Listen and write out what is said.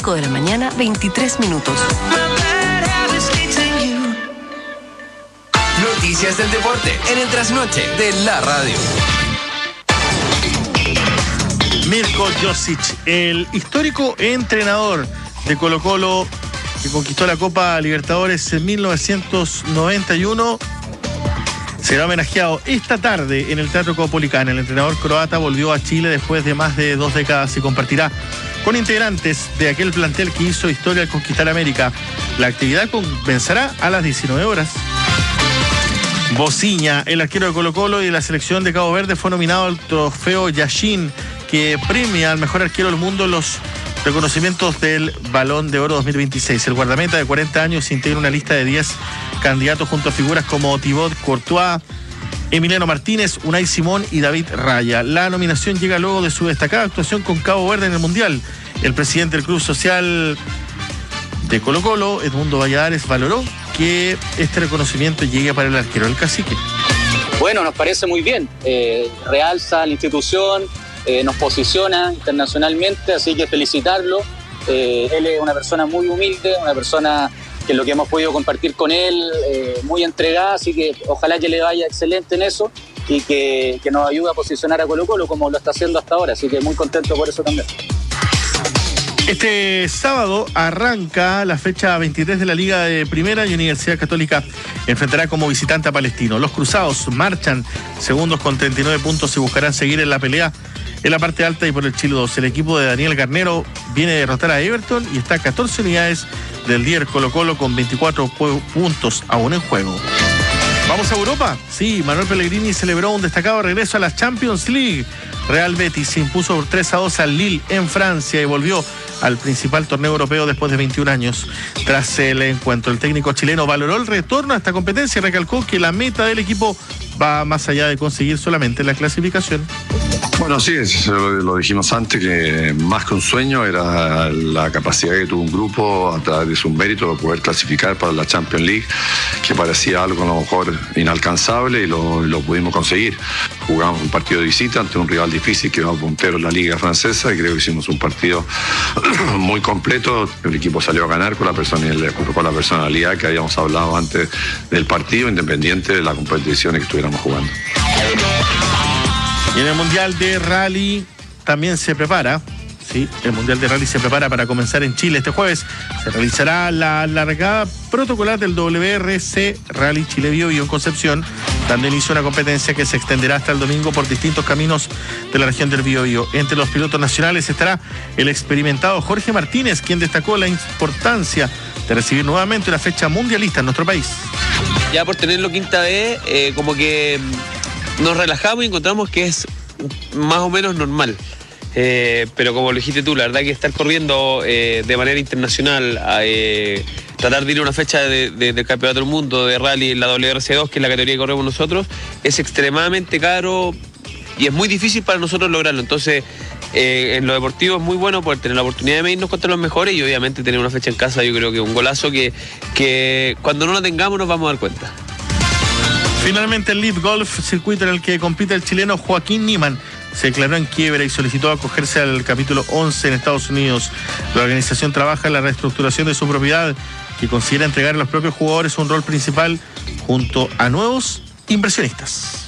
5 de la mañana, 23 minutos. Noticias del deporte en el trasnoche de la radio. Mirko Josic, el histórico entrenador de Colo-Colo que conquistó la Copa Libertadores en 1991, será homenajeado esta tarde en el Teatro Caupolicán. El entrenador croata volvió a Chile después de más de 2 décadas y compartirá con integrantes de aquel plantel que hizo historia al conquistar América. La actividad comenzará a las 19 horas. Bociña, el arquero de Colo-Colo y de la selección de Cabo Verde, fue nominado al trofeo Yashin, que premia al mejor arquero del mundo en los reconocimientos del Balón de Oro 2026. El guardameta de 40 años integra una lista de 10 candidatos junto a figuras como Thibaut Courtois, Emiliano Martínez, Unai Simón y David Raya. La nominación llega luego de su destacada actuación con Cabo Verde en el Mundial. El presidente del Club Social de Colo-Colo, Edmundo Valladares, valoró que este reconocimiento llegue para el arquero del Cacique. Bueno, nos parece muy bien. Realza la institución, nos posiciona internacionalmente, así que felicitarlo. Él es una persona muy humilde, una persona que lo que hemos podido compartir con él, muy entregada, así que ojalá que le vaya excelente en eso y que nos ayude a posicionar a Colo-Colo como lo está haciendo hasta ahora, así que muy contento por eso también. Este sábado arranca la fecha 23 de la Liga de Primera y Universidad Católica enfrentará como visitante a Palestino. Los cruzados marchan segundos con 39 puntos y buscarán seguir en la pelea en la parte alta y por el Chile 2. El equipo de Daniel Garnero viene a derrotar a Everton y está a 14 unidades del líder Colo-Colo con 24 puntos aún en juego. ¿Vamos a Europa? Sí, Manuel Pellegrini celebró un destacado regreso a la Champions League. Real Betis se impuso por 3-2 al Lille en Francia y volvió al principal torneo europeo después de 21 años. Tras el encuentro, el técnico chileno valoró el retorno a esta competencia y recalcó que la meta del equipo va más allá de conseguir solamente la clasificación. Bueno, sí, lo dijimos antes, que más que un sueño era la capacidad que tuvo un grupo a través de su mérito de poder clasificar para la Champions League, que parecía algo a lo mejor inalcanzable y lo pudimos conseguir. Jugamos un partido de visita ante un rival difícil que va puntero en la Liga Francesa y creo que hicimos un partido muy completo. El equipo salió a ganar con la personalidad que habíamos hablado antes del partido, independiente de las competiciones que estuviéramos jugando. Y en el Mundial de Rally también se prepara. Sí, el Mundial de Rally se prepara para comenzar en Chile. Este jueves se realizará la largada protocolar del WRC Rally Chile Biobío en Concepción, dando inicio a una competencia que se extenderá hasta el domingo por distintos caminos de la región del Biobío. Entre los pilotos nacionales estará el experimentado Jorge Martínez, quien destacó la importancia de recibir nuevamente una fecha mundialista en nuestro país. Ya por tenerlo quinta vez, como que nos relajamos y encontramos que es más o menos normal. Pero como lo dijiste tú, la verdad que estar corriendo de manera internacional, tratar de ir a una fecha del Campeonato del Mundo de Rally en la WRC2, que es la categoría que corremos nosotros, es extremadamente caro y es muy difícil para nosotros lograrlo. Entonces, en lo deportivo es muy bueno poder tener la oportunidad de medirnos contra los mejores y obviamente tener una fecha en casa. Yo creo que es un golazo que cuando no la tengamos nos vamos a dar cuenta. Finalmente el Lead Golf, circuito en el que compite el chileno Joaquín Niemann, se declaró en quiebra y solicitó acogerse al capítulo 11 en Estados Unidos. La organización trabaja en la reestructuración de su propiedad, que considera entregar a los propios jugadores un rol principal junto a nuevos inversionistas.